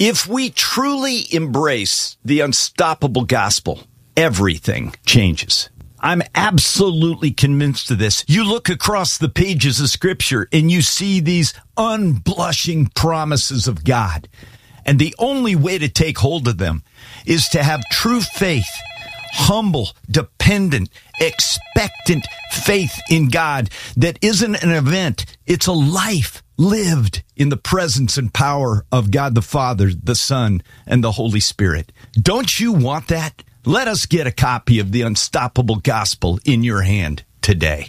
If we truly embrace the unstoppable gospel, everything changes. I'm absolutely convinced of this. You look across the pages of Scripture and you see these unblushing promises of God. And the only way to take hold of them is to have true faith, humble, dependent, expectant faith in God that isn't an event. It's a life lived in the presence and power of God the Father, the Son, and the Holy Spirit. Don't you want that? Let us get a copy of the Unstoppable Gospel in your hand today.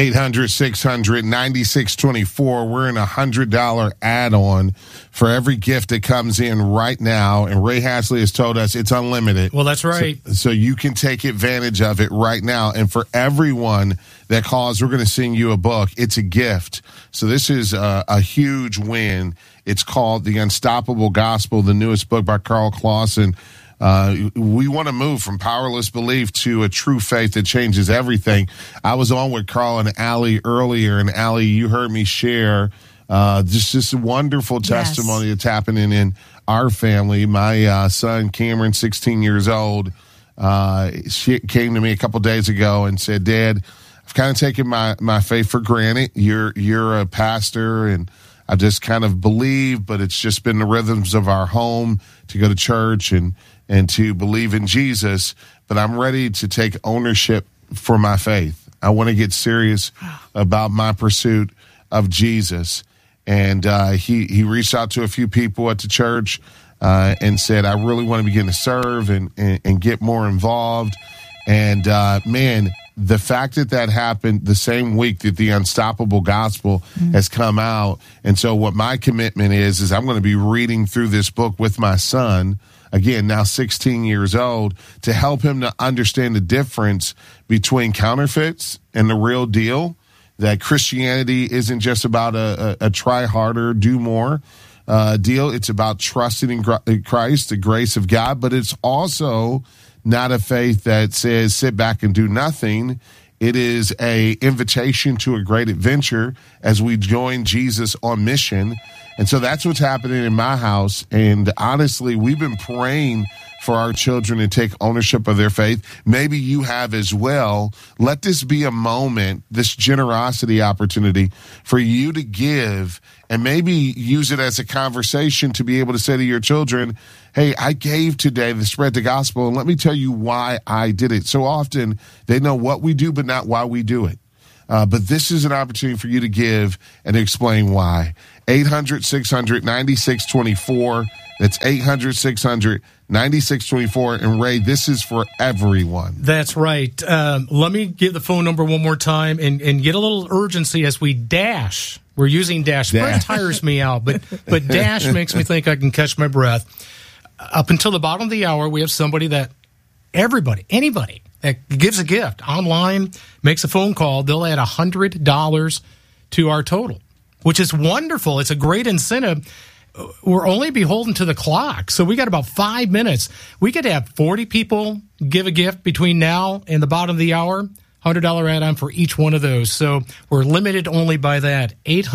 800-600-9624. We're in a $100 add-on for every gift that comes in right now. And Ray Hatchley has told us it's unlimited. Well, that's right. So you can take advantage of it right now. And for everyone that calls, we're going to sing you a book. It's a gift. So this is a huge win. It's called The Unstoppable Gospel, the newest book by Carl Clausen. We want to move from powerless belief to a true faith that changes everything. I was on with Carl and Allie earlier, and Allie, you heard me share just a wonderful testimony that's happening in our family. My son, Cameron, 16 years old, she came to me a couple days ago and said, Dad, I've kind of taken my faith for granted. You're a pastor, and I've just kind of believed, but it's just been the rhythms of our home to go to church and to believe in Jesus, but I'm ready to take ownership for my faith. I want to get serious about my pursuit of Jesus. And he reached out to a few people at the church and said, I really want to begin to serve and get more involved. And man, the fact that happened the same week that the Unstoppable Gospel has come out. And so what my commitment is I'm going to be reading through this book with my son, again, now 16 years old, to help him to understand the difference between counterfeits and the real deal, that Christianity isn't just about a try harder, do more deal. It's about trusting in Christ, the grace of God, but it's also not a faith that says sit back and do nothing. It is a invitation to a great adventure as we join Jesus on mission. And so that's what's happening in my house. And honestly, we've been praying for our children to take ownership of their faith. Maybe you have as well. Let this be a moment, this generosity opportunity for you to give, and maybe use it as a conversation to be able to say to your children, hey, I gave today to spread the gospel, and let me tell you why I did it. So often they know what we do, but not why we do it. But this is an opportunity for you to give and explain why. 800-600-9624. That's 800-600-9624. And Ray, this is for everyone. That's right. Let me give the phone number one more time and get a little urgency as we dash. We're using dash. Brent tires me out, but dash makes me think I can catch my breath. Up until the bottom of the hour, we have somebody that anybody that gives a gift online, makes a phone call, they'll add $100 to our total, which is wonderful. It's a great incentive. We're only beholden to the clock, so we got about 5 minutes. We could have 40 people give a gift between now and the bottom of the hour, $100 add-on for each one of those. So we're limited only by that.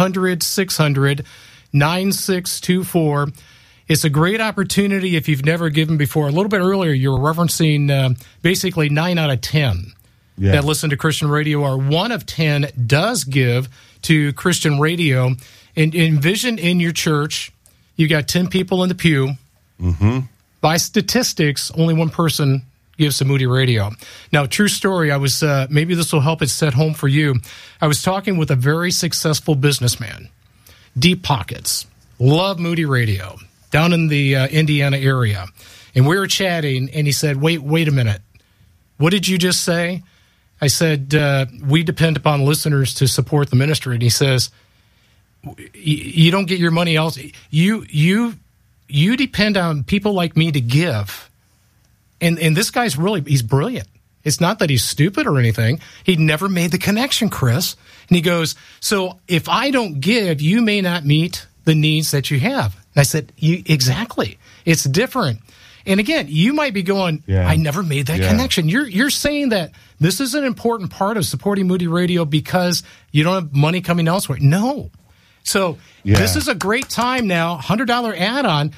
800-600-9624. It's a great opportunity if you've never given before. A little bit earlier, you were referencing basically 9 out of 10 that listen to Christian radio, or 1 of 10 does give to Christian radio. And envision in your church, you got 10 people in the pew. Mm-hmm. By statistics, only one person gives to Moody Radio. Now, true story, I was, maybe this will help it set home for you. I was talking with a very successful businessman, deep pockets, love Moody Radio, down in the Indiana area. And we were chatting, and he said, wait a minute. What did you just say? I said, we depend upon listeners to support the ministry. And he says, you don't get your money else. You depend on people like me to give. And this guy's he's brilliant. It's not that he's stupid or anything. He never made the connection, Chris. And he goes, so if I don't give, you may not meet the needs that you have. And I said, exactly. It's different. And again, you might be going, I never made that connection. You're saying that this is an important part of supporting Moody Radio because you don't have money coming elsewhere. No. So this is a great time now, $100 add-on.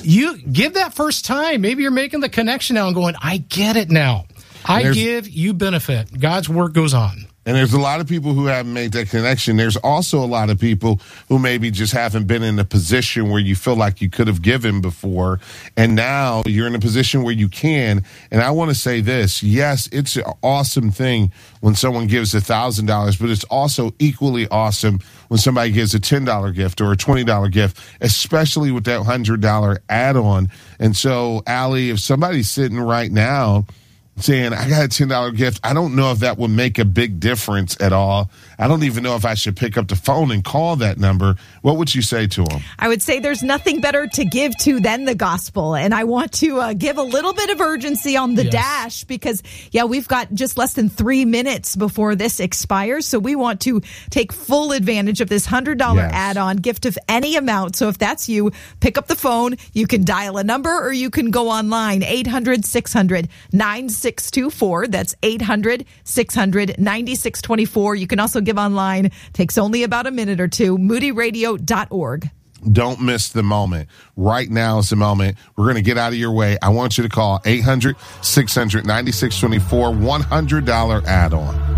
You give that first time. Maybe you're making the connection now and going, I get it now. I give, you benefit. God's work goes on. And there's a lot of people who haven't made that connection. There's also a lot of people who maybe just haven't been in a position where you feel like you could have given before. And now you're in a position where you can. And I want to say this. Yes, it's an awesome thing when someone gives $1,000, but it's also equally awesome when somebody gives a $10 gift or a $20 gift, especially with that $100 add-on. And so, Allie, if somebody's sitting right now saying, I got a $10 gift, I don't know if that would make a big difference at all. I don't even know if I should pick up the phone and call that number. What would you say to them? I would say there's nothing better to give to than the gospel. And I want to give a little bit of urgency on the dash because, we've got just less than 3 minutes before this expires. So we want to take full advantage of this $100 add-on gift of any amount. So if that's you, pick up the phone. You can dial a number or you can go online, 800-600-9624. That's 800-600-9624. You can also give online. Takes only about a minute or two. moodyradio.org. Don't miss the moment. Right now is the moment. We're going to get out of your way. I want you to call 800-600-9624, $100 add-on.